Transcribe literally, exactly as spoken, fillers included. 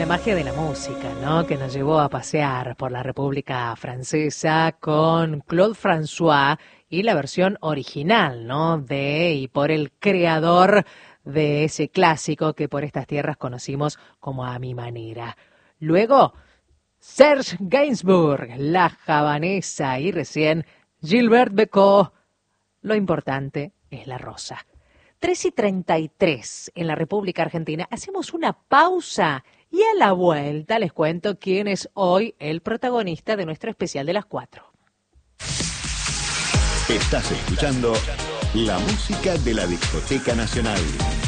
La magia de la música, ¿no? Que nos llevó a pasear por la República Francesa con Claude François y la versión original, ¿no? De y por el creador de ese clásico que por estas tierras conocimos como A Mi Manera. Luego, Serge Gainsbourg, La Javanesa, y recién Gilbert Bécaud, Lo importante es la rosa. tres y treinta y tres en la República Argentina. Hacemos una pausa y a la vuelta les cuento quién es hoy el protagonista de nuestro especial de las cuatro. Estás escuchando la música de la Discoteca Nacional.